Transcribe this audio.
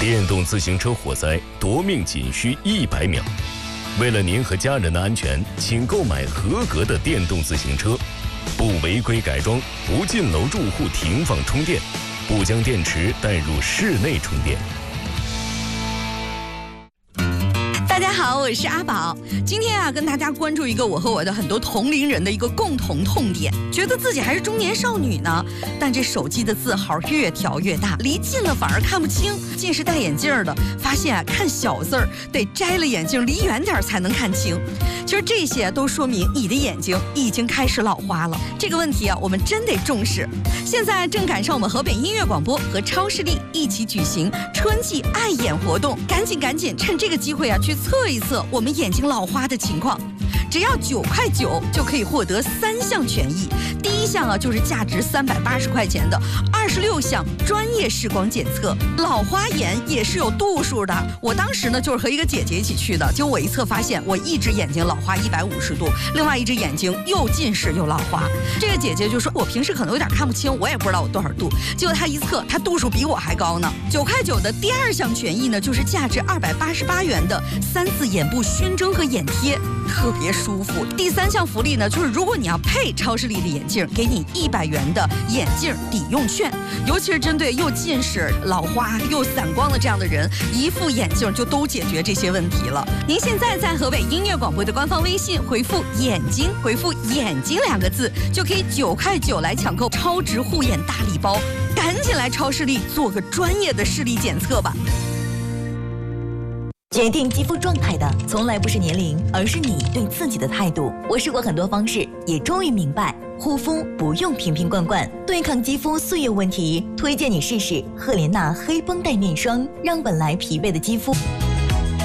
电动自行车火灾夺命仅需100秒。为了您和家人的安全，请购买合格的电动自行车，不违规改装，不进楼住户停放充电，不将电池带入室内充电。 大家好，我是阿宝。今天跟大家关注一个我和我的很多同龄人的一个共同痛点，觉得自己还是中年少女呢，但这手机的字号越调越大，离近了反而看不清。近视戴眼镜的发现看小字儿得摘了眼镜离远点才能看清。其实这些都说明你的眼睛已经开始老花了。这个问题我们真得重视。现在正赶上我们河北音乐广播和超视力一起举行春季爱眼活动，赶紧趁这个机会去测一测我们眼睛老花的情况。只要9.9块就可以获得3项权益。第一项就是价值380块钱的26项专业视光检测。老花眼也是有度数的。我当时就是和一个姐姐一起去的，结果我一测发现我一只眼睛老花150度，另外一只眼睛又近视又老花。这个姐姐就说我平时可能有点看不清，我也不知道我多少度，结果她一测，她度数比我还高呢。9.9块的第2项权益呢，就是价值288元的3次眼部熏蒸和眼贴，特别舒服。第3项福利呢，就是如果你要配超视力的眼镜，给你100元的眼镜抵用券。尤其是针对又近视、老花又散光的这样的人，一副眼镜就都解决这些问题了。您现在在河北音乐广播的官方微信回复“眼睛”，回复“眼睛”2个字，就可以9.9块来抢购超值护眼大礼包。赶紧来超视力做个专业的视力检测吧。 决定肌肤状态的从来不是年龄，而是你对自己的态度。我试过很多方式，也终于明白，护肤不用瓶瓶罐罐，对抗肌肤岁月问题，推荐你试试赫莲娜黑绷带面霜，让本来疲惫的肌肤